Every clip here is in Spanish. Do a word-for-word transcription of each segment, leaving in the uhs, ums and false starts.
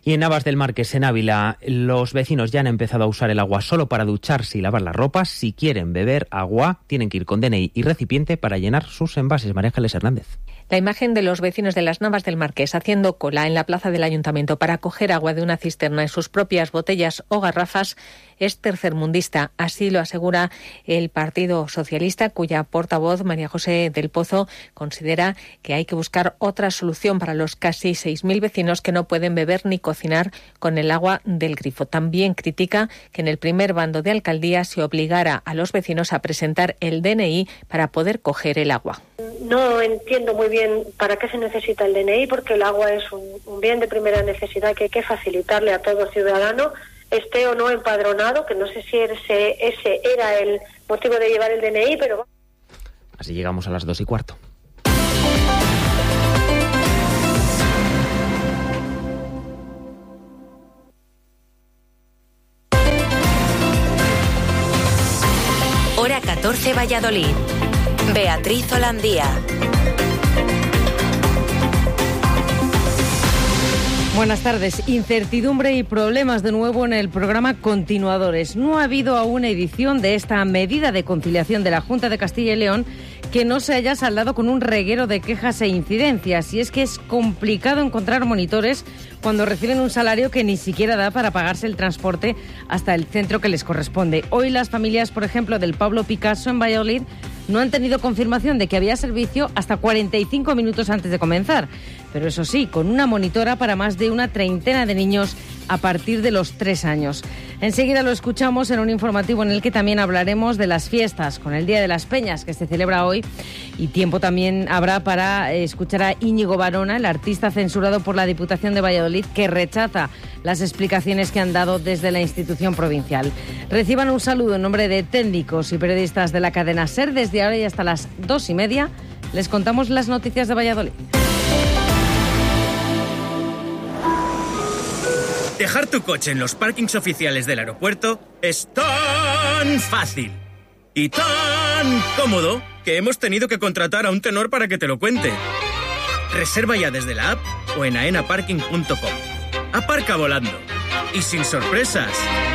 Y en Navas del Marqués, en Ávila, los vecinos ya han empezado a usar el agua solo para ducharse y lavar la ropa. Si quieren beber agua, tienen que ir con D N I y recipiente para llenar sus envases. María Ángeles Hernández. La imagen de los vecinos de las Navas del Marqués haciendo cola en la plaza del Ayuntamiento para coger agua de una cisterna en sus propias botellas o garrafas es tercermundista. Así lo asegura el Partido Socialista, cuya portavoz, María José del Pozo, considera que hay que buscar otra solución para los casi seis mil vecinos que no pueden beber ni cocinar con el agua del grifo. También critica que en el primer bando de alcaldía se obligara a los vecinos a presentar el D N I para poder coger el agua. No entiendo muy bien para qué se necesita el D N I, porque el agua es un, un bien de primera necesidad que hay que facilitarle a todo ciudadano, esté o no empadronado, que no sé si ese, ese era el motivo de llevar el D N I, pero... Así llegamos a las dos y cuarto. Hora catorce, Valladolid. Beatriz Holandía. Buenas tardes. Incertidumbre y problemas de nuevo en el programa Continuadores. No ha habido aún edición de esta medida de conciliación de la Junta de Castilla y León que no se haya saldado con un reguero de quejas e incidencias. Y es que es complicado encontrar monitores cuando reciben un salario que ni siquiera da para pagarse el transporte hasta el centro que les corresponde. Hoy las familias, por ejemplo, del Pablo Picasso en Valladolid, no han tenido confirmación de que había servicio hasta cuarenta y cinco minutos antes de comenzar. Pero eso sí, con una monitora para más de una treintena de niños a partir de los tres años. Enseguida lo escuchamos en un informativo en el que también hablaremos de las fiestas, con el Día de las Peñas, que se celebra hoy. Y tiempo también habrá para escuchar a Íñigo Barona, el artista censurado por la Diputación de Valladolid, que rechaza las explicaciones que han dado desde la institución provincial. Reciban un saludo en nombre de técnicos y periodistas de la cadena SER. Desde ahora y hasta las dos y media les contamos las noticias de Valladolid. Dejar tu coche en los parkings oficiales del aeropuerto es tan fácil y tan cómodo que hemos tenido que contratar a un tenor para que te lo cuente. Reserva ya desde la app o en aena parking punto com. Aparca volando y sin sorpresas.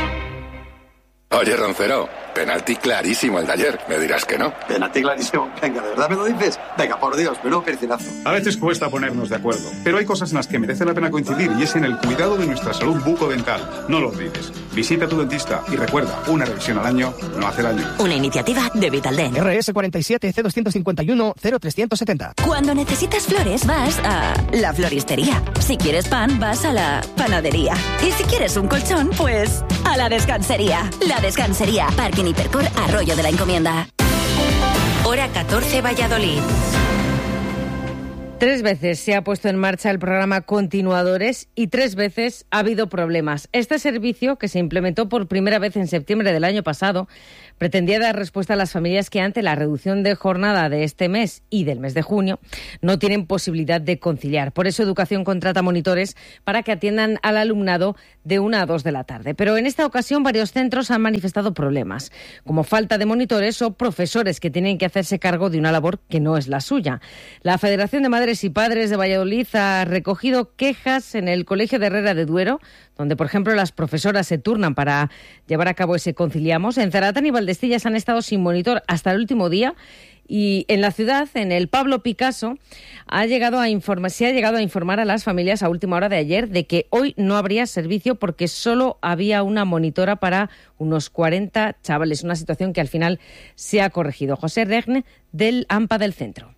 Oye, Roncero, penalti clarísimo el de ayer. Me dirás que no. Penalti clarísimo. Venga, ¿de verdad me lo dices? Venga, por Dios, pero percinazo. A veces cuesta ponernos de acuerdo, pero hay cosas en las que merece la pena coincidir y es en el cuidado de nuestra salud bucodental. No lo olvides. Visita a tu dentista y recuerda, una revisión al año no hace daño. Una iniciativa de Vitaldent. R S cuarenta y siete C doscientos cincuenta y uno cero trescientos setenta. Cuando necesitas flores, vas a la floristería. Si quieres pan, vas a la panadería. Y si quieres un colchón, pues a la descansería. La Descansería, Parking Hipercor, Arroyo de la Encomienda. Hora catorce, Valladolid. Tres veces se ha puesto en marcha el programa Continuadores y tres veces ha habido problemas. Este servicio, que se implementó por primera vez en septiembre del año pasado, pretendía dar respuesta a las familias que ante la reducción de jornada de este mes y del mes de junio no tienen posibilidad de conciliar. Por eso Educación contrata monitores para que atiendan al alumnado de una a dos de la tarde. Pero en esta ocasión varios centros han manifestado problemas, como falta de monitores o profesores que tienen que hacerse cargo de una labor que no es la suya. La Federación de Madres y Padres de Valladolid ha recogido quejas en el Colegio de Herrera de Duero, donde, por ejemplo, las profesoras se turnan para llevar a cabo ese conciliamos. En Zaratán y Valdestillas han estado sin monitor hasta el último día. Y en la ciudad, en el Pablo Picasso, ha llegado a informar, se ha llegado a informar a las familias a última hora de ayer de que hoy no habría servicio porque solo había una monitora para unos cuarenta chavales. Una situación que al final se ha corregido. José Regne, del AMPA del centro.